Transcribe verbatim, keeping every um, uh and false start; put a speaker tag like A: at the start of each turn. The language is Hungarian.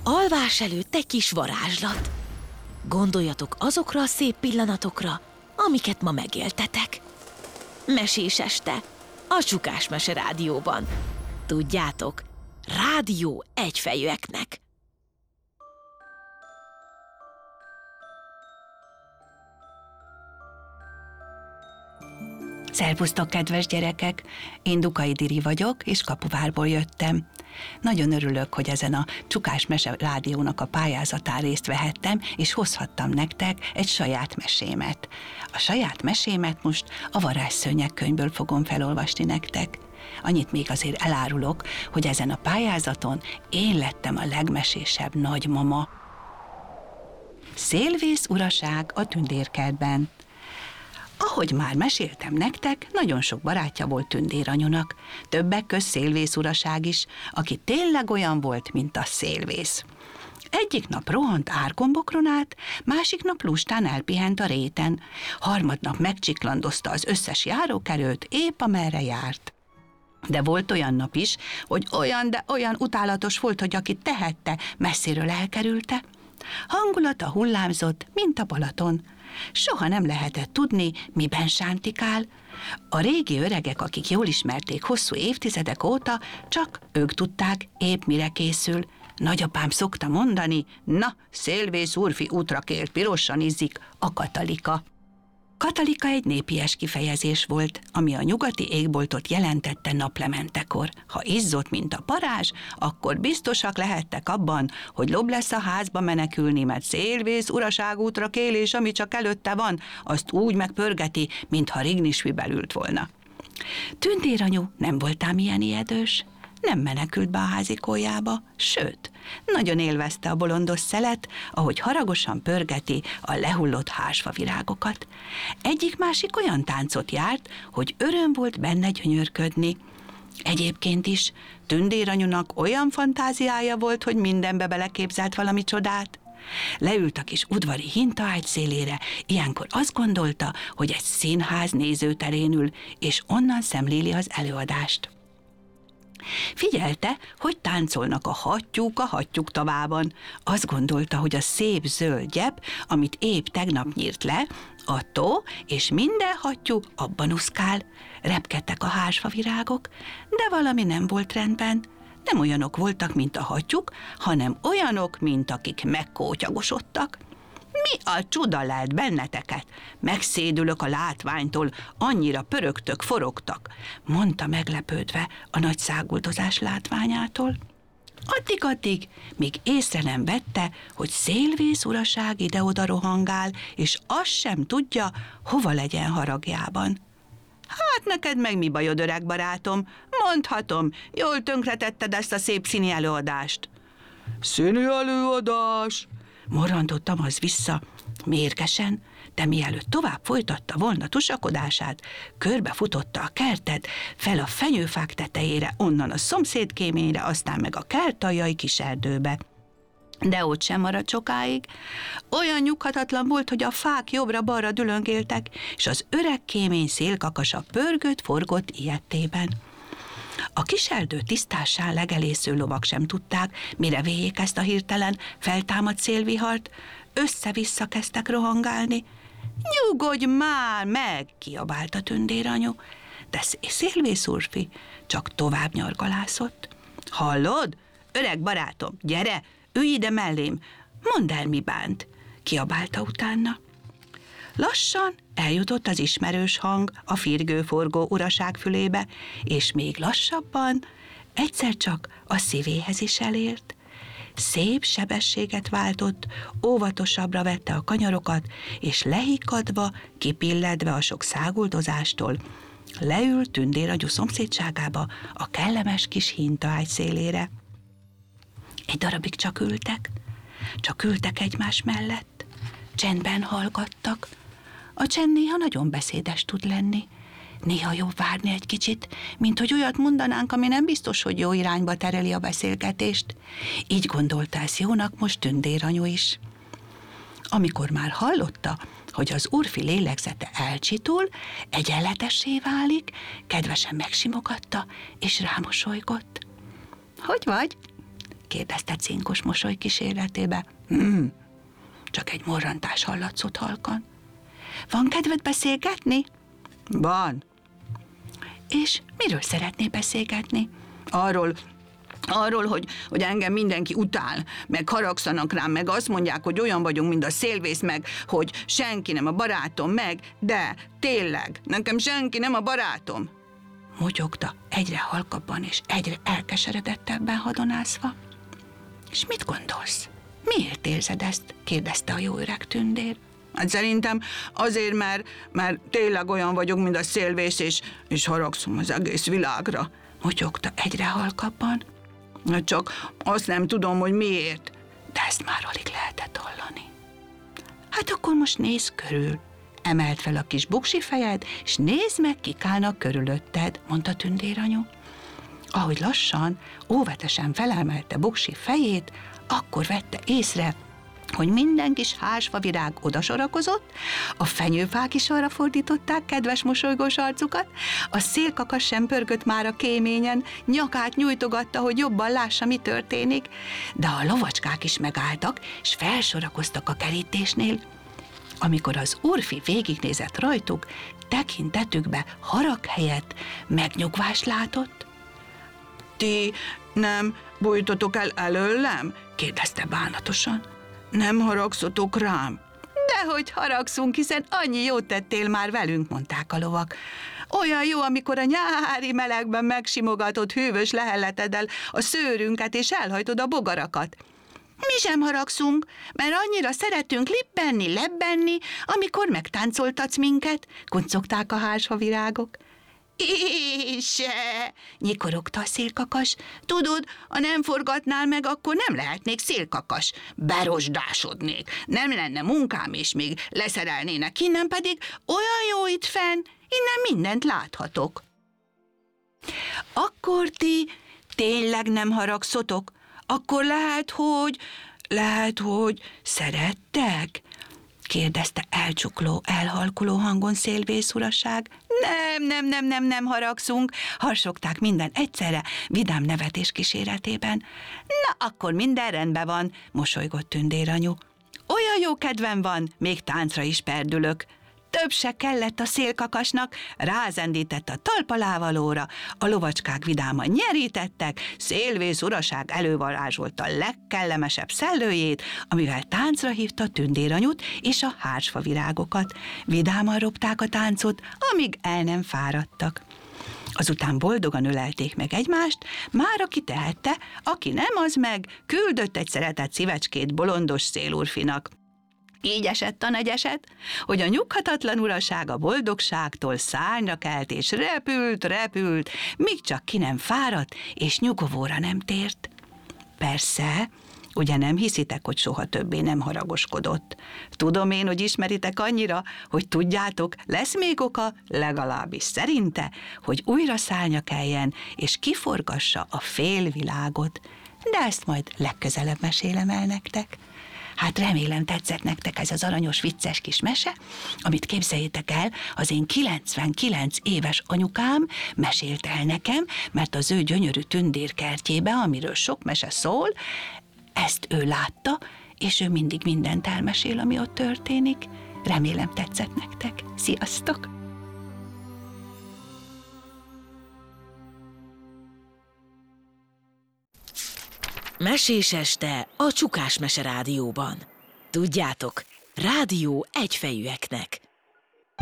A: Alvás előtt egy kis varázslat. Gondoljatok azokra a szép pillanatokra, amiket ma megéltetek. Mesés este, a Csukás Mese Rádióban. Tudjátok, rádió egyfejűeknek.
B: Szervusztok, kedves gyerekek! Én Dukai Diri vagyok, és Kapuvárból jöttem. Nagyon örülök, hogy ezen a Csukás Mese Rádiónak a pályázatán részt vehettem, és hozhattam nektek egy saját mesémet. A saját mesémet most a Varázsszőnyeg könyvből fogom felolvasni nektek. Annyit még azért elárulok, hogy ezen a pályázaton én lettem a legmesésebb nagymama. Szélvész uraság a tündérkertben. Ahogy már meséltem nektek, nagyon sok barátja volt Tündéranyunak, többek közt Szélvész uraság is, aki tényleg olyan volt, mint a szélvész. Egyik nap rohant árkombokron át, másik nap lustán elpihent a réten, harmadnap megcsiklandozta az összes járókerőt, épp amerre járt. De volt olyan nap is, hogy olyan, de olyan utálatos volt, hogy aki tehette, messziről elkerülte. Hangulata hullámzott, mint a Balaton. Soha nem lehetett tudni, miben sántikál. A régi öregek, akik jól ismerték hosszú évtizedek óta, csak ők tudták, épp mire készül. Nagyapám szokta mondani, na, szélvész úrfi útra kélt, pirosan izzik a Katalika. Katalika egy népies kifejezés volt, ami a nyugati égboltot jelentette naplementekor. Ha izzott, mint a parázs, akkor biztosak lehettek abban, hogy lobb lesz a házba menekülni, mert szélvész uraság útra kél, és ami csak előtte van, azt úgy megpörgeti, mintha rignisvibe ült volna. Tündéranyu nem voltám ilyen ijedős, nem menekült be a házikójába, sőt, nagyon élvezte a bolondos szelet, ahogy haragosan pörgeti a lehullott házfavirágokat. Egyik-másik olyan táncot járt, hogy öröm volt benne gyönyörködni. Egyébként is Tündéranyunak olyan fantáziája volt, hogy mindenbe beleképzelt valami csodát. Leült a kis udvari hintaágy szélére, ilyenkor azt gondolta, hogy egy színház nézőterén ül, és onnan szemléli az előadást. Figyelte, hogy táncolnak a hattyúk a hattyúk tavában. Azt gondolta, hogy a szép zöld gyep, amit épp tegnap nyírt le, a tó, és minden hattyú abban uszkál. Repkedtek a házfavirágok, de valami nem volt rendben. Nem olyanok voltak, mint a hattyúk, hanem olyanok, mint akik megkótyagosodtak. Mi a csuda lelt benneteket? Megszédülök a látványtól, annyira pörögtök, forogtak, mondta meglepődve a nagy száguldozás látványától. Addig-addig, míg észre nem vette, hogy szélvész uraság ide-oda rohangál, és azt sem tudja, hova legyen haragjában. Hát neked meg mi bajod, öreg barátom? Mondhatom, jól tönkretetted ezt a szép színi előadást. Színi előadás? Morrantottam az vissza, mérgesen, de mielőtt tovább folytatta volna tusakodását, körbefutotta a kertet, fel a fenyőfák tetejére, onnan a szomszéd kéményre, aztán meg a kertaljai kis erdőbe. De ott sem maradt sokáig. Olyan nyughatatlan volt, hogy a fák jobbra-balra dülöngéltek, és az öreg kémény szélkakasa pörgött, forgott ijedtében. A kis erdő tisztásán legelésző lovak sem tudták, mire véjék ezt a hirtelen feltámadt szélvihart, össze-vissza kezdtek rohangálni. Nyugodj már meg, kiabálta Tündéranyu, de szélvész úrfi csak tovább nyargalászott. Hallod? Öreg barátom, gyere, ülj ide mellém, mondd el, mi bánt, kiabálta utána. Lassan eljutott az ismerős hang a firgő-forgó uraság fülébe, és még lassabban egyszer csak a szívéhez is elért. Szép sebességet váltott, óvatosabbra vette a kanyarokat, és lehikkadva, kipilledve a sok száguldozástól, leült Tündéranyu szomszédságába a kellemes kis hintaágy szélére. Egy darabig csak ültek, csak ültek egymás mellett, csendben hallgattak. A csend néha nagyon beszédes tud lenni. Néha jobb várni egy kicsit, mint hogy olyat mondanánk, ami nem biztos, hogy jó irányba tereli a beszélgetést. Így gondolta ezt jónak most Tündéranyu is. Amikor már hallotta, hogy az úrfi lélegzete elcsitul, egyenletessé válik, kedvesen megsimogatta és rámosolygott. Hogy vagy? kérdezte cinkos mosoly kísérletébe. Hmm, csak egy morrantás hallatszott halkan. Van kedved beszélgetni? Van. És miről szeretné beszélgetni? Arról, arról, hogy, hogy engem mindenki utál, meg haragszanak rám, meg azt mondják, hogy olyan vagyunk, mint a szélvész, meg hogy senki nem a barátom, meg, de tényleg, nekem senki nem a barátom. Motyogta egyre halkabban és egyre elkeseredettebben hadonászva. És mit gondolsz? Miért érzed ezt? Kérdezte a jó öreg tündér. Hát szerintem azért, mert, mert tényleg olyan vagyok, mint a szélvész, és, és haragszom az egész világra. Motyogta egyre halkabban. Csak azt nem tudom, hogy miért, de ezt már alig lehetett hallani. Hát akkor most nézz körül. Emeld fel a kis buksi fejed, és nézd meg, kik állnak körülötted, mondta tündéranyu. Ahogy lassan, óvatosan felemelte buksi fejét, akkor vette észre, hogy minden kis hársfavirág odasorakozott, a fenyőfák is arra fordították kedves mosolygós arcukat, a szélkakas sem pörgött már a kéményen, nyakát nyújtogatta, hogy jobban lássa, mi történik, de a lovacskák is megálltak, és felsorakoztak a kerítésnél. Amikor az úrfi végignézett rajtuk, tekintetükbe harag helyett megnyugvást látott. Ti nem bújtatok el előlem? Kérdezte bánatosan. Nem haragszotok rám? Dehogy haragszunk, hiszen annyi jót tettél már velünk, mondták a lovak. Olyan jó, amikor a nyári melegben megsimogatod hűvös lehelleteddel a szőrünket, és elhajtod a bogarakat. Mi sem haragszunk, mert annyira szeretünk lippenni, lebbenni, amikor megtáncoltatsz minket, kuncogták a hársfavirágok. És nyikorogta a szélkakas. Tudod, ha nem forgatnál meg, akkor nem lehetnék szélkakas. Berosdásodnék. Nem lenne munkám, és még leszerelnének innen, pedig olyan jó itt fenn, innen mindent láthatok. Akkor ti tényleg nem haragszotok? Akkor lehet, hogy... lehet, hogy szerettek? Kérdezte elcsukló, elhalkuló hangon szélvész uraság. Nem, nem, nem, nem, nem haragszunk, harsogták minden egyszerre, vidám nevetés kíséretében. Na, akkor minden rendben van, mosolygott tündéranyu. Olyan jó kedvem van, még táncra is perdülök. Több se kellett a szélkakasnak, rázendített a talpalávalóra, a lovacskák vidáman nyerítettek, szélvész uraság elővarázsolta a legkellemesebb szellőjét, amivel táncra hívta tündéranyut és a hársfavirágokat. Vidáman robták a táncot, amíg el nem fáradtak. Azután boldogan ölelték meg egymást, már aki tehette, aki nem, az meg küldött egy szeretett szívecskét bolondos szélúrfinak. Így esett a nagy eset, hogy a nyughatatlan uraság a boldogságtól szárnyra kelt, és repült, repült, míg csak ki nem fáradt, és nyugovóra nem tért. Persze, ugye nem hiszitek, hogy soha többé nem haragoskodott. Tudom én, hogy ismeritek annyira, hogy tudjátok, lesz még oka, legalábbis szerinte, hogy újra szárnya keljen, és kiforgassa a félvilágot. De ezt majd legközelebb mesélem el nektek. Hát remélem tetszett nektek ez az aranyos, vicces kis mese, amit képzeljétek el, az én kilencvenkilenc éves anyukám mesélte el nekem, mert az ő gyönyörű tündérkertjébe, amiről sok mese szól, ezt ő látta, és ő mindig mindent elmesél, ami ott történik. Remélem tetszett nektek. Sziasztok!
A: Mesés este a Csukás Mese Rádióban. Tudjátok, rádió egyfejűeknek.